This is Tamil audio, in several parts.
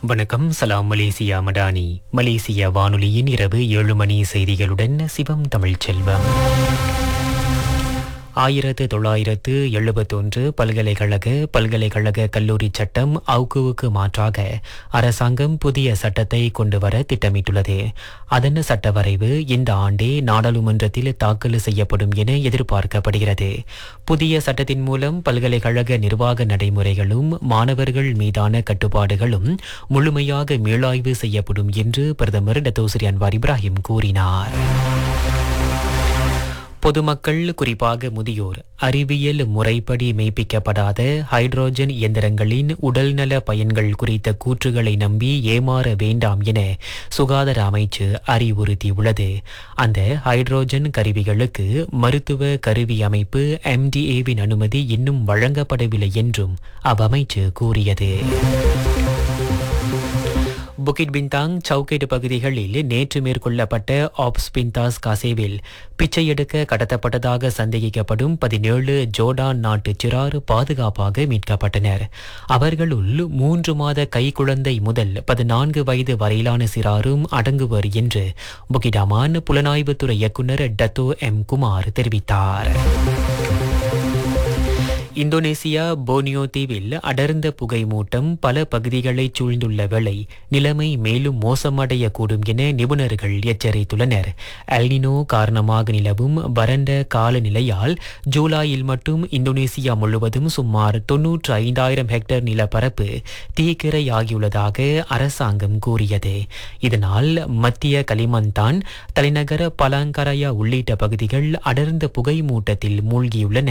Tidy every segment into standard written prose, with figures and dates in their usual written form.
வணக்கம். சலாம் மலேசியா மடானி. மலேசிய வானொலியின் இரவு 7 மணி செய்திகளுடன் சிவம் தமிழ்ச்செல்வம். 1971 பல்கலைக்கழக கல்லூரி சட்டம் அவுக்குவுக்கு மாற்றாக அரசாங்கம் புதிய சட்டத்தை கொண்டுவர திட்டமிட்டுள்ளது. அதன் சட்ட வரைவு இந்த ஆண்டே நாடாளுமன்றத்தில் தாக்கல் செய்யப்படும் என எதிர்பார்க்கப்படுகிறது. புதிய சட்டத்தின் மூலம் பல்கலைக்கழக நிர்வாக நடைமுறைகளும் மாணவர்கள் மீதான கட்டுப்பாடுகளும் முழுமையாக மீளாய்வு செய்யப்படும் என்று பிரதமர் டத்தோஸ்ரீ அன்வார் இப்ராஹிம் கூறினார். பொதுமக்கள், குறிப்பாக முதியோர், அறிவியல் முறைப்படி மெய்ப்பிக்கப்படாத ஹைட்ரோஜன் இயந்திரங்களின் உடல்நல பயன்கள் குறித்த கூற்றுகளை நம்பி ஏமாற வேண்டாம் என சுகாதார அமைச்சு அறிவுறுத்தியுள்ளது. அந்த ஹைட்ரோஜன் கருவிகளுக்கு மருத்துவ கருவி அமைப்பு MDAவின் அனுமதி இன்னும் வழங்கப்படவில்லை என்றும் அவ்வமைச்சு கூறியது. புக்கிட் பின்தாங், சவுகேட் பகுதிகளில் நேற்று மேற்கொள்ளப்பட்ட ஆப்ஸ் பின்தாஸ் காசேவில் பிச்சை எடுக்க கடத்தப்பட்டதாக சந்தேகிக்கப்படும் 17 ஜோர்டான் நாட்டு சிறார் பாதுகாப்பாக மீட்கப்பட்டனர். அவர்களுள் 3 மாத கைக்குழந்தை முதல் 14 வயது வரையிலான சிறாரும் அடங்குவர் என்று புக்கிடாமான் புலனாய்வுத்துறை இயக்குநர் டத்தோ M குமார் தெரிவித்தார். இந்தோனேசியா போர்னியோ தீவில் அடர்ந்த புகை மூட்டம் பல பகுதிகளை சூழ்ந்துள்ள வேளை நிலைமை மேலும் மோசமடையக்கூடும் என நிபுணர்கள் எச்சரித்துள்ளனர். எல்னினோ காரணமாக நிலவும் வறண்ட காலநிலையால் ஜூலையில் மட்டும் இந்தோனேசியா முழுவதும் சுமார் 95,000 ஹெக்டேர் நிலப்பரப்பு தீக்கிரையாகியுள்ளதாக அரசாங்கம் கூறியது. இதனால் மத்திய கலிமந்தான், தலைநகர பலாங்கராயா உள்ளிட்ட பகுதிகள் அடர்ந்த புகை மூட்டத்தில் மூழ்கியுள்ளன.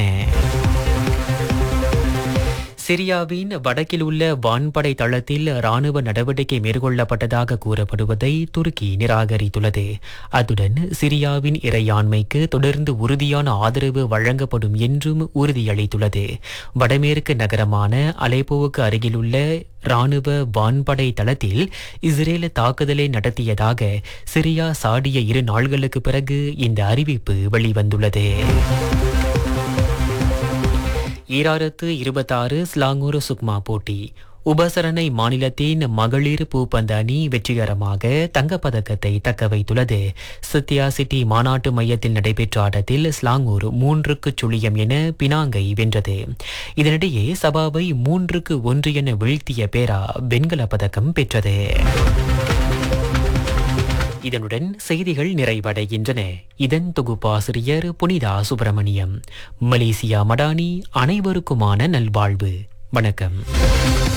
சிரியாவின் வடக்கில் உள்ள வான்படை தளத்தில் ராணுவ நடவடிக்கை மேற்கொள்ளப்பட்டதாக கூறப்படுவதை துருக்கி நிராகரித்துள்ளது. அத்துடன் சிரியாவின் இறையாண்மைக்கு தொடர்ந்து உறுதியான ஆதரவு வழங்கப்படும் என்றும் உறுதியளித்துள்ளது. வடமேற்கு நகரமான அலேப்போவுக்கு அருகிலுள்ள ராணுவ வான்படை தளத்தில் இஸ்ரேல் தாக்குதலை நடத்தியதாக சிரியா சாடிய 2 நாள்களுக்கு பிறகு இந்த அறிவிப்பு வெளிவந்துள்ளது. 2026 ஸ்லாங்கூர் சுக்மா போட்டி உபசரணை மாநிலத்தின் மகளிர் பூப்பந்து அணி வெற்றிகரமாக தங்கப்பதக்கத்தை தக்க வைத்துள்ளது. சத்யா சிட்டி மாநாட்டு மையத்தில் நடைபெற்ற ஆட்டத்தில் ஸ்லாங்கூர் 3-0 என பினாங்கை வென்றது. இதனிடையே சபாவை 3-1 என வீழ்த்திய பேரா வெண்கல பதக்கம் பெற்றது. இதனுடன் செய்திகள் நிறைவடைகின்றன. இதன் தொகுப்பாசிரியர் புனிதா சுப்பிரமணியம். மலேசியா மடானி. அனைவருக்குமான நல்வாழ்வு. வணக்கம்.